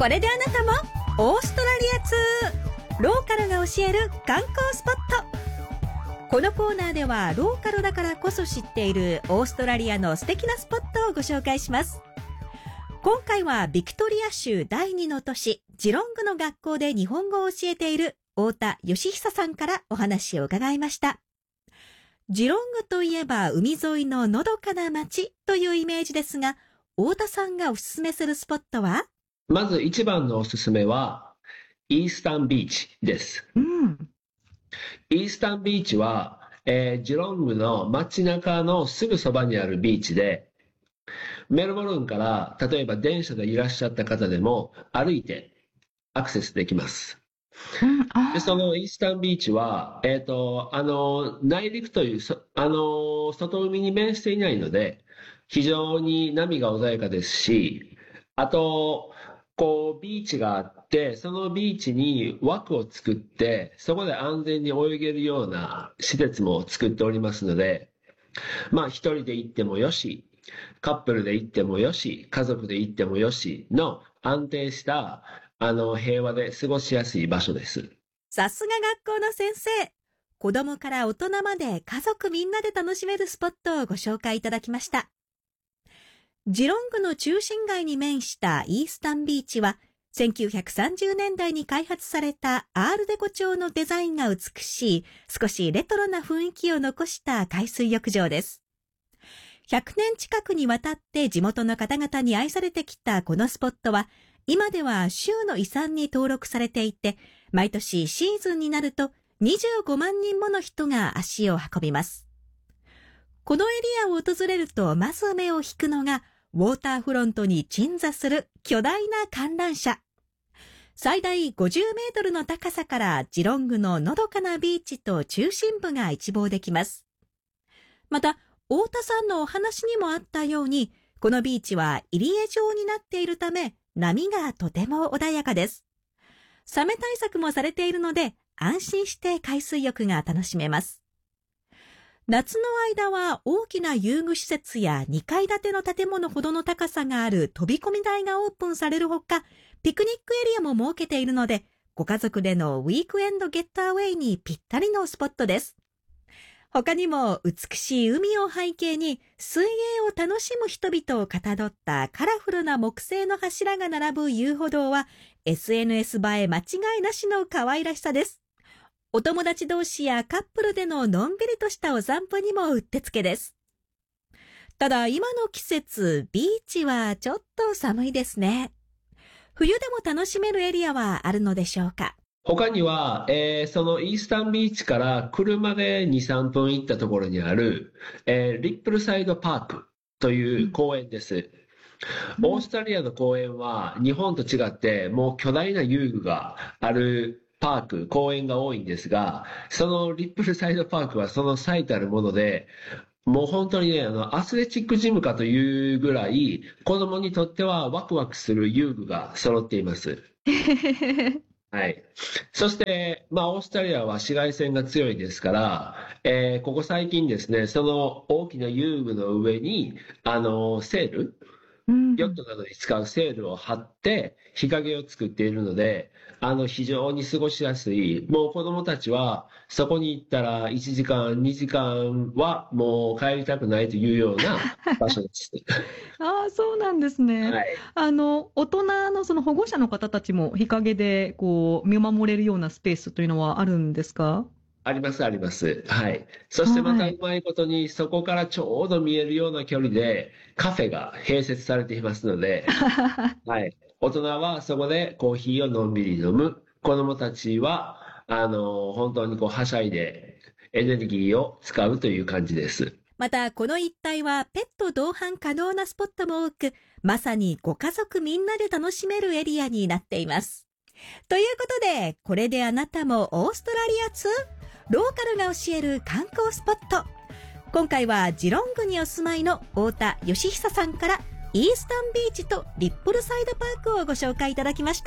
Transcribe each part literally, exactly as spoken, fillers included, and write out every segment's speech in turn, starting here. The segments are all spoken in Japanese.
これであなたもオーストラリア通、ローカルが教える観光スポット。このコーナーではローカルだからこそ知っているオーストラリアの素敵なスポットをご紹介します。今回はビクトリア州第二の都市ジロングの学校で日本語を教えている太田義久さんからお話を伺いました。ジロングといえば海沿いののどかな街というイメージですが、太田さんがおすすめするスポットは？ まず一番のおすすめはイースタンビーチです。 うん、 イースタンビーチは、えージロングの街中のすぐそばにあるビーチで、メルボルンから例えば電車でいらっしゃった方でも歩いてアクセスできます。 うん、あでそのイースタンビーチは、えーと、あの内陸というそあの外海に面していないので非常に波が穏やかですし、あとこうビーチがあって、そのビーチに枠を作ってそこで安全に泳げるような施設も作っておりますので、まあ一人で行ってもよし、カップルで行ってもよし、家族で行ってもよしの安定したあの平和で過ごしやすい場所です。 さすが学校の先生。子供から大人まで家族みんなで楽しめるスポットをご紹介いただきました。ジロングの中心街に面したイースタンビーチは、せんきゅうひゃくさんじゅうねんだいに開発されたアールデコ調のデザインが美しい、少しレトロな雰囲気を残した海水浴場です。ひゃくねん近くにわたって地元の方々に愛されてきたこのスポットは、今では州の遺産に登録されていて、毎年シーズンになるとにじゅうごまんにんもの人が足を運びます。このエリアを訪れるとまず目を引くのが、ウォーターフロントに鎮座する巨大な観覧車。最大ごじゅうメートルの高さからジロングののどかなビーチと中心部が一望できます。また、太田さんのお話にもあったように、このビーチは入り江状になっているため、波がとても穏やかです。サメ対策もされているので、安心して海水浴が楽しめます。夏の間は大きな遊具施設やにかい建ての建物ほどの高さがある飛び込み台がオープンされるほか、ピクニックエリアも設けているので、ご家族でのウィークエンドゲットアウェイにぴったりのスポットです。他にも美しい海を背景に水泳を楽しむ人々をかたどったカラフルな木製の柱が並ぶ遊歩道は エスエヌエス 映え間違いなしの可愛らしさです。お友達同士やカップルでののんびりとしたお散歩にもうってつけです。ただ今の季節、ビーチはちょっと寒いですね。冬でも楽しめるエリアはあるのでしょうか？ 他には、えーそのイースタンビーチから車でに、さんぷん行ったところにある、えーリップルサイドパークという公園です。うん、オーストラリアの公園は日本と違ってもう巨大な遊具があるパーク、公園が多いんですが、そのリップルサイドパークはその最たるもので、もう本当にね、あの、アスレチックジムかというぐらい、子供にとってはワクワクする遊具が揃っています。はい。そして、まあ、オーストラリアは紫外線が強いですから、えーここ最近ですね、その大きな遊具の上に、あの、セール、ヨットなどに使うセールを貼って日陰を作っているので、あの非常に過ごしやすい。もう子供たちはそこに行ったらいちじかんにじかんはもう帰りたくないというような場所です。 ああ、そうなんですね。 はい、 あの、大人のその保護者の方たちも日陰でこう見守れるようなスペースというのはあるんですか？ ありますあります。はい。そしてまたうまいことにそこからちょうど見えるような距離でカフェが併設されていますので、はい。大人はそこでコーヒーをのんびり飲む。子供たちは、あの、本当にこうはしゃいでエネルギーを使うという感じです。 またこの一帯はペット同伴可能なスポットも多く、まさにご家族みんなで楽しめるエリアになっています。ということで、これであなたもオーストラリア通、ローカルが教える観光スポット。今回はジロングにお住まいの太田義久さんからイースタンビーチとリップルサイドパークをご紹介いただきました。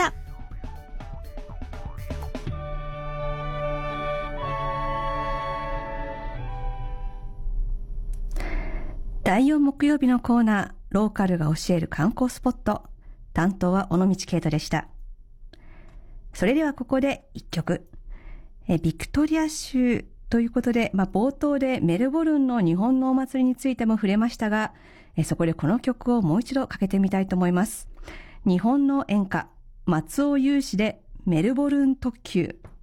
だいよん木曜日のコーナー、ローカルが教える観光スポット。 担当は尾道圭人でした。それではここで一曲。えビクトリア州ということで、まあ、冒頭でメルボルンの日本のお祭りについても触れましたが、えそこでこの曲をもう一度かけてみたいと思います。日本の演歌、松尾有志でメルボルン特急。